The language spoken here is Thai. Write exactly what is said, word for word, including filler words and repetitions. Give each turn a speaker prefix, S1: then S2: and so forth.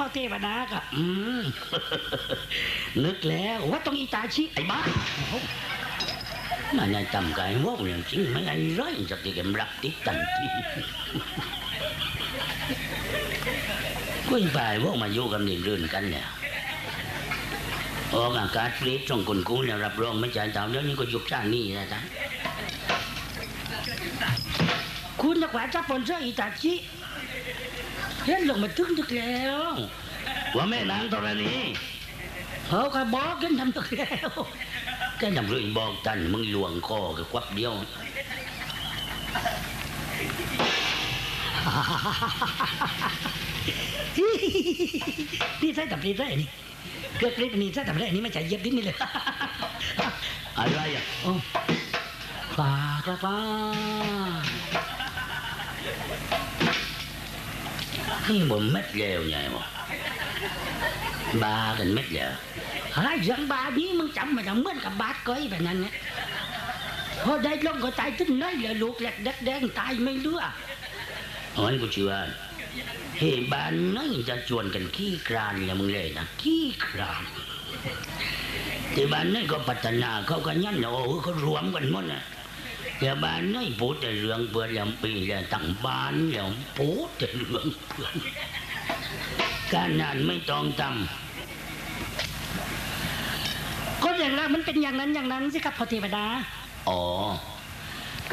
S1: เทวดาก็อืมนึกแล้วว่าต้องอิตาชิไอ้บ้าน่าจะจำกันว่าอย่างจริงไม่ไอ้ร้อยจะติดกันรักติดตันทีกุ้ยไปว่ามาอยู่กันเรื่อยๆกันเนี่ยออกอากาศฟรีตรงคนกูเนี่ยรับรองไม่จ่ายตามเดี๋ยวนี้ก็ยุบชานี่นะจ๊ะคุณนักว่าจะปนเสื้ออิตาชิเห็นลงมาทึ่งทึกแล้วว่าแม่นางตอนนี้เขาก็บอกกันทำตึกแล้วแกทำเรื่องบอกตันมึงหลวงคอกับควักเดียวนี่ใช่ตับรีดได้นี่เกือบรีดนี่ใช่ตับได้นี่ไม่ใช่เย็บดิ้นนี่เลยอะไรอ่ะปากละป้านี่บนเม็ดเร็วไงวะบากันเม็ดเร็วหายยังบานี้มึงจำมาจำเหมือนกับบาดก้อยแบบนั้นเนี่ยพอได้ลงก็ตายตึ้งน้อยเลยลูกแหลกแดงตายไม่เลือดอ๋อกูเชื่อเฮ้บ้านน้อยจะชวนกันขี้ครานอย่ามึงเลยนะขี้ครานที่บ้านน้อยก็พัฒนาเขาก็ยันโอ้เขารวมกันหมดนะแต่บ้านน้อยพูดแต่เรื่องเพื่อนลำปีแล้วตั้งบ้านแล้วพูดแต่เรื่องเพื่อนการงานไม่ต้องทำก็อย่างนั้นมันเป็นอย่างนั้นอย่างนั้นสิครับพระเทวดาอ๋อ